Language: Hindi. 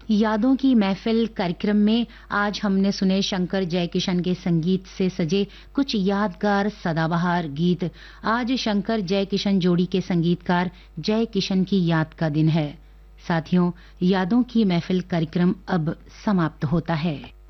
यादों की महफिल कार्यक्रम में आज हमने सुने शंकर जयकिशन के संगीत से सजे कुछ यादगार सदाबहार गीत। आज शंकर जयकिशन जोड़ी के संगीतकार जयकिशन की याद का दिन है। साथियों, यादों की महफिल कार्यक्रम अब समाप्त होता है।